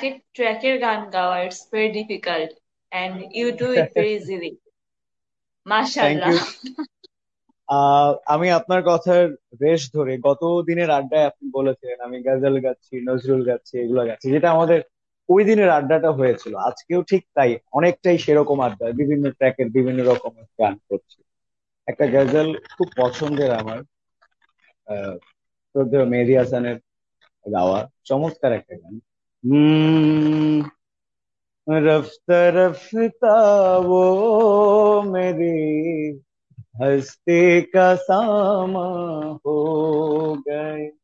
এক ট্র্যাকের গান গাওয়া, it's very difficult and you do it very easily. Thank মাশাআল্লাহ। ইউ। আমি আপনার কথার রেশ ধরে গত দিনের আড্ডায় আপনি বলেছেন আমি গজল গাচ্ছি, নজরুল গাচ্ছি, এগুলো গাচ্ছি, যেটা আমাদের ওই দিনের আড্ডাটা হয়েছিল। আজকেও ঠিক তাই, অনেকটাই সেরকম আড্ডা, বিভিন্ন ট্র্যাকের বিভিন্ন রকমের গান করছি। একটা গজল খুব পছন্দের আমার, শ্রদ্ধেয় মেহেদী হাসানের গাওয়া, চমৎকার একটা গান। रफ्ता रफ्ता वो मेरी हस्ती का सामा हो गए।